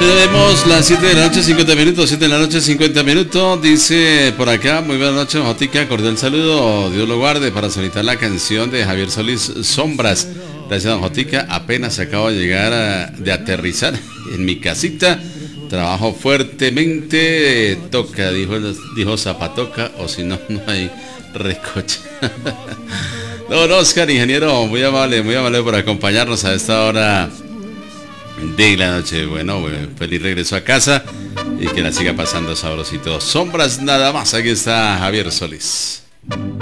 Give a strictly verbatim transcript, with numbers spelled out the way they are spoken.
Tenemos las siete de la noche, cincuenta minutos, siete de la noche, cincuenta minutos. Dice por acá, muy buenas noches, Jotica, cordial saludo, Dios lo guarde, para solicitar la canción de Javier Solís, Sombras. Gracias, don Jotica, apenas acabo de llegar a, de aterrizar en mi casita. Trabajo fuertemente, toca, dijo, dijo Zapatoca, o si no, no hay recocha. Don Oscar, ingeniero, muy amable, muy amable por acompañarnos a esta hora de la noche. Bueno, bueno, feliz regreso a casa y que la siga pasando sabrosito. Sombras nada más, aquí está Javier Solís.